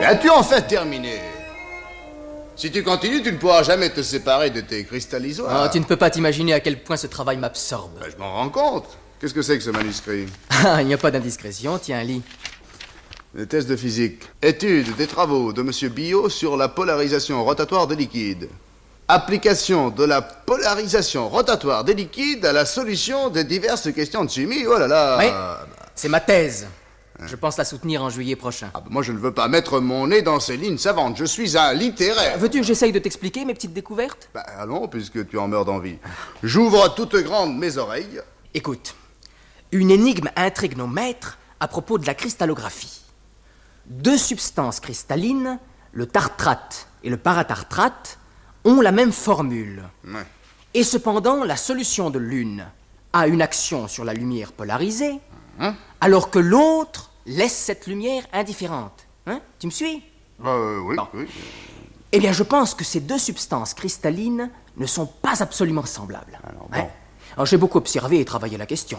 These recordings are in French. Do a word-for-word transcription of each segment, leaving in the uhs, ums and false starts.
Mais as-tu enfin terminé? Si tu continues, tu ne pourras jamais te séparer de tes cristallisoires. Oh, tu ne peux pas t'imaginer à quel point ce travail m'absorbe. Ben, je m'en rends compte. Qu'est-ce que c'est que ce manuscrit? Ah, il n'y a pas d'indiscrétion, tiens, lis. Les tests de physique. Étude des travaux de Monsieur Biot sur la polarisation rotatoire des liquides. Application de la polarisation rotatoire des liquides à la solution des diverses questions de chimie. Oh là là. Oui, c'est ma thèse. Je pense la soutenir en juillet prochain. Ah ben moi, je ne veux pas mettre mon nez dans ces lignes savantes. Je suis un littéraire. Veux-tu que j'essaye de t'expliquer mes petites découvertes? Ben, allons, puisque tu en meurs d'envie. J'ouvre à toutes grandes mes oreilles. Écoute, une énigme intrigue nos maîtres à propos de la cristallographie. Deux substances cristallines, le tartrate et le paratartrate, ont la même formule. Ouais. Et cependant, la solution de l'une a une action sur la lumière polarisée, Hein? alors que l'autre laisse cette lumière indifférente. Hein? Tu me suis? Euh, oui, Bon. oui. Eh bien, je pense que ces deux substances cristallines ne sont pas absolument semblables. Alors, Hein? bon. Alors, j'ai beaucoup observé et travaillé la question.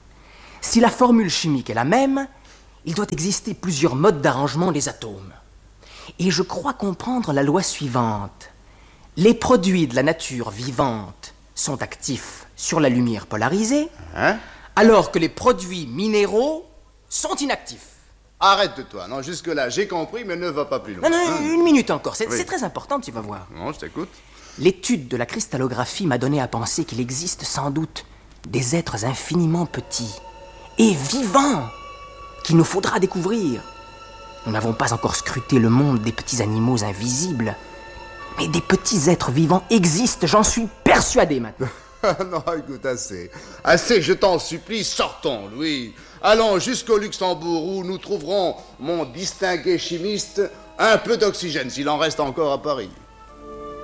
Si la formule chimique est la même, il doit exister plusieurs modes d'arrangement des atomes. Et je crois comprendre la loi suivante. Les produits de la nature vivante sont actifs sur la lumière polarisée, Hein? alors que les produits minéraux sont inactifs. Arrête-toi. Non, jusque-là, j'ai compris, mais ne va pas plus loin. Non, non, Hein? une minute encore, c'est Oui. c'est très important, tu vas voir. Non, je t'écoute. L'étude de la cristallographie m'a donné à penser qu'il existe sans doute des êtres infiniment petits et vivants qu'il nous faudra découvrir. Nous n'avons pas encore scruté le monde des petits animaux invisibles, mais des petits êtres vivants existent, j'en suis persuadé maintenant. Non, écoute, assez. Assez, je t'en supplie, sortons, Louis. Allons jusqu'au Luxembourg où nous trouverons, mon distingué chimiste, un peu d'oxygène, s'il en reste encore à Paris.